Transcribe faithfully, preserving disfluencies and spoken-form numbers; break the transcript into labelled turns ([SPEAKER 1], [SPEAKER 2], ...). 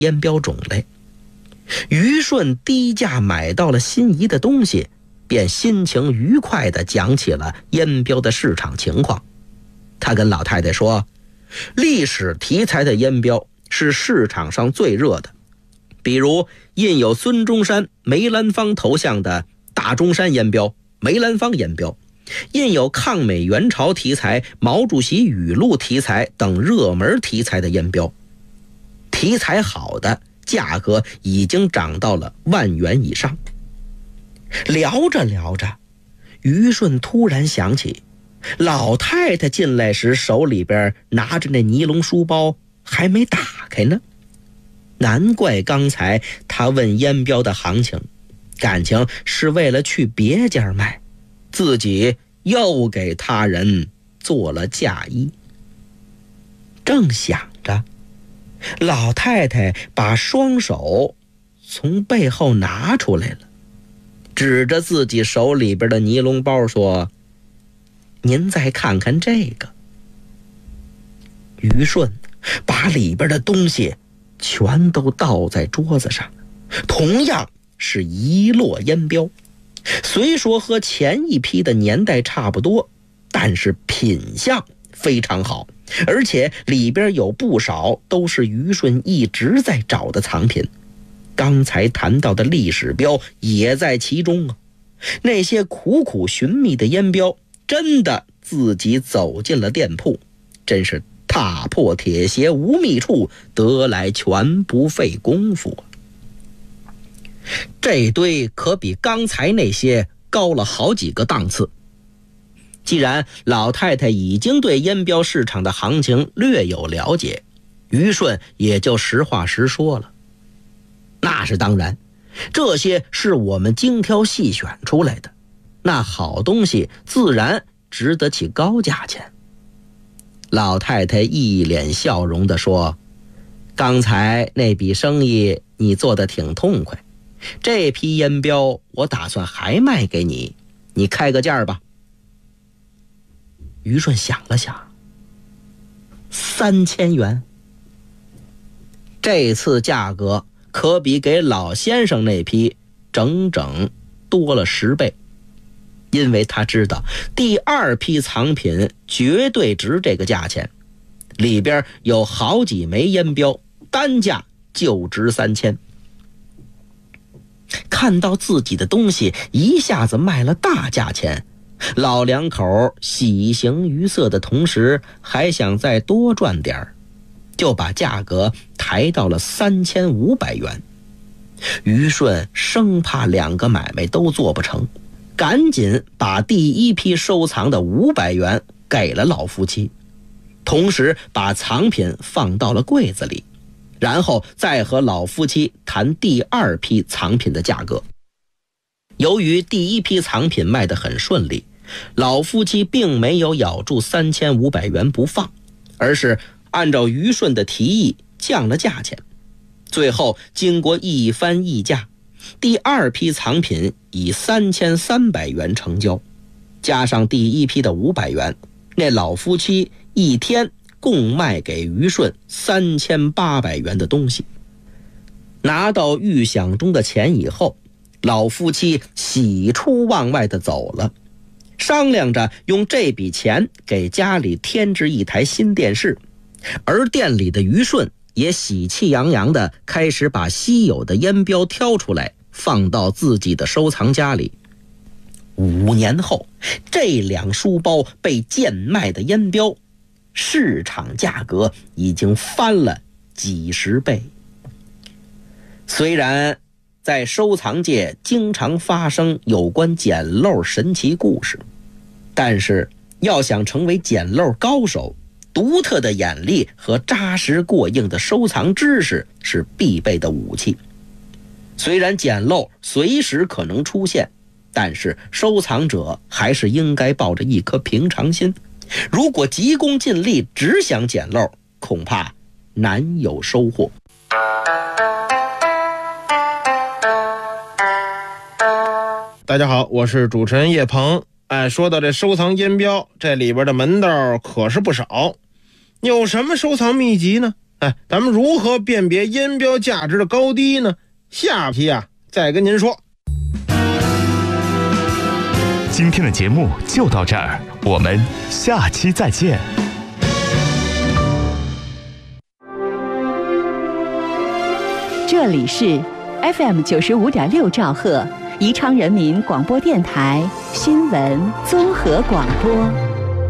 [SPEAKER 1] 烟标种类。于顺低价买到了心仪的东西，便心情愉快地讲起了烟标的市场情况。他跟老太太说，历史题材的烟标是市场上最热的，比如印有孙中山、梅兰芳头像的大中山烟标、梅兰芳烟标，印有抗美援朝题材、毛主席语录题材等热门题材的烟标。题材好的价格已经涨到了万元以上。聊着聊着，于顺突然想起老太太进来时手里边拿着那尼龙书包还没打开呢，难怪刚才他问烟标的行情，感情是为了去别家卖，自己又给他人做了嫁衣。正想着，老太太把双手从背后拿出来了，指着自己手里边的尼龙包说，您再看看这个。于顺把里边的东西全都倒在桌子上，同样是一摞烟标，虽说和前一批的年代差不多，但是品相非常好，而且里边有不少都是于顺一直在找的藏品。刚才谈到的历史标也在其中啊。那些苦苦寻觅的烟标，真的自己走进了店铺，真是踏破铁鞋无觅处，得来全不费功夫。这堆可比刚才那些高了好几个档次。既然老太太已经对烟标市场的行情略有了解，于顺也就实话实说了。那是当然，这些是我们精挑细选出来的，那好东西自然值得起高价钱。老太太一脸笑容地说，刚才那笔生意你做得挺痛快，这批烟标我打算还卖给你，你开个价吧。于顺想了想，三千元。这次价格可比给老先生那批整整多了十倍，因为他知道第二批藏品绝对值这个价钱，里边有好几枚烟标，单价就值三千。看到自己的东西一下子卖了大价钱，老两口喜形于色的同时还想再多赚点儿，就把价格抬到了三千五百元。于顺生怕两个买卖都做不成，赶紧把第一批收藏的五百元给了老夫妻，同时把藏品放到了柜子里，然后再和老夫妻谈第二批藏品的价格。由于第一批藏品卖得很顺利，老夫妻并没有咬住三千五百元不放，而是按照于顺的提议降了价钱。最后经过一番议价，第二批藏品以三千三百元成交，加上第一批的五百元，那老夫妻一天共卖给于顺三千八百元的东西。拿到预想中的钱以后，老夫妻喜出望外地走了，商量着用这笔钱给家里添置一台新电视，而店里的于顺也喜气洋洋地开始把稀有的烟标挑出来，放到自己的收藏家里。五年后，这两书包被贱卖的烟标，市场价格已经翻了几十倍。虽然在收藏界经常发生有关捡漏神奇故事，但是要想成为捡漏高手，独特的眼力和扎实过硬的收藏知识是必备的武器。虽然捡漏随时可能出现，但是收藏者还是应该抱着一颗平常心，如果急功近利只想捡漏，恐怕难有收获。
[SPEAKER 2] 大家好，我是主持人叶鹏。哎，说到这收藏烟标，这里边的门道可是不少。有什么收藏秘籍呢？ 哎，咱们如何辨别音标价值的高低呢？下期啊再跟您说。
[SPEAKER 3] 今天的节目就到这儿，我们下期再见。
[SPEAKER 4] 这里是 F M 九十五点六兆赫，宜昌人民广播电台新闻综合广播。